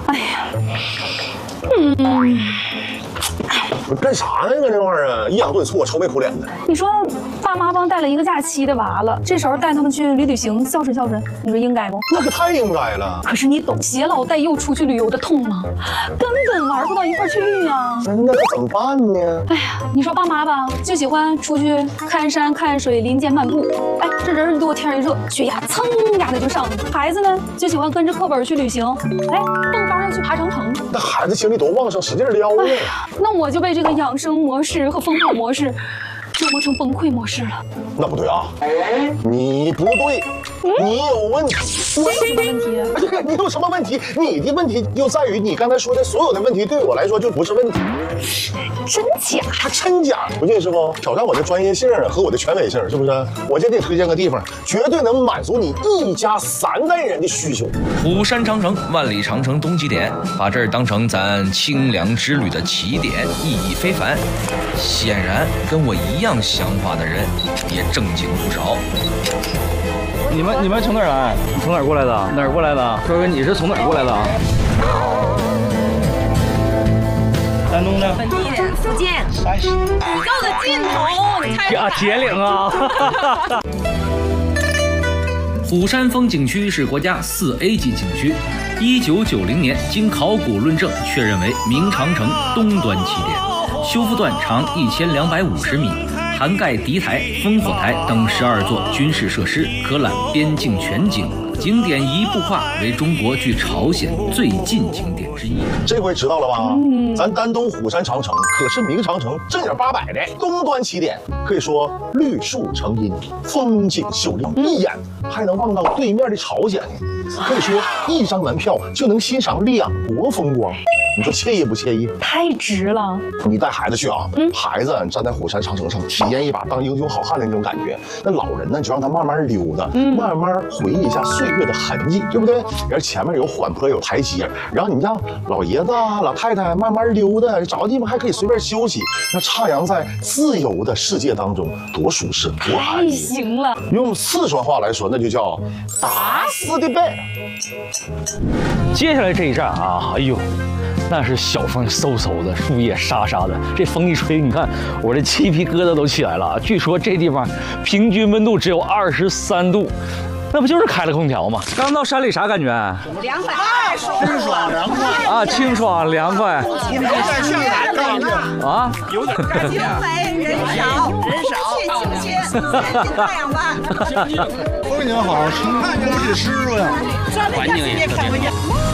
哎呀， 你干啥呢？搁这玩意儿抑扬顿挫，愁眉苦脸的。 你说爸妈帮带了一个假期的娃了，这时候带他们去旅行，孝顺孝顺，你说应该不？ 那可太应该了。 可是你懂携老带幼出去旅游的痛吗？根本玩不到一块去呀。 那可怎么办呢？ 哎呀，你说爸妈吧，就喜欢出去看山看水，林间漫步。哎，这人一多，天一热，血压蹭呀的就上了。孩子呢，就喜欢跟着课本去旅行。哎，蹦高要去爬长城。 那孩子精力多旺盛，使劲撩啊！ 哎呀，那我就被这个养生模式和疯狂模式折磨成崩溃模式了。 那不对啊，你不对，你有问题。 我有什么问题？ 你有什么问题？你的问题就在于你刚才说的所有的问题，对我来说就不是问题。 真假？ 还真假？不信是不？挑战我的专业性和我的权威性，是不是？我就给你推荐个地方，绝对能满足你一家3代人的需求。 虎山长城，万里长城东极点，把这儿当成咱清凉之旅的起点，意义非凡。显然，跟我一样想法的人也正经不少。 你们从哪儿来？从哪儿过来的？哪儿过来的？哥哥，你是从哪儿过来的？山东的。 本地人，福建。宇宙的尽头，你猜？ 铁岭啊！ 虎山风景区是国家4A 级景区，1990年经考古论证确认为明长城东端起点，修复段长1250米。涵盖敌台、烽火台等12座军事设施，可览边境全景。景点一步跨，为中国距朝鲜最近景点之一。 这回知道了吧？咱丹东虎山长城可是明长城正儿八百的东端起点，可以说绿树成荫，风景秀丽，一眼还能望到对面的朝鲜呢。可以说一张门票就能欣赏2国风光。你说惬意不惬意？ 太值了！ 你带孩子去啊，孩子站在虎山长城上，体验一把当英雄好汉的那种感觉。那老人呢，就让他慢慢溜达，慢慢回忆一下岁月的痕迹，对不对？然后前面有缓坡，有台阶，然后你让老爷子啊、老太太慢慢溜达，找个地方还可以随便休息。那徜徉在自由的世界当中，多舒适，多安太逸。 行了！ 用四川话来说，那就叫打死的背。 接下来这一站啊，哎呦，那是小风嗖嗖的，树叶沙沙的，这风一吹，你看我这鸡皮疙瘩都起来了。据说这地方平均温度只有23度，那不就是开了空调吗？刚到山里啥感觉？ 凉快，太舒服了，清爽凉快啊，清爽凉快。 有点像南方啊， 有点清美，人少，清新，先进太阳吧。 风景好，吃饭就是师傅呀， 环境也特别好。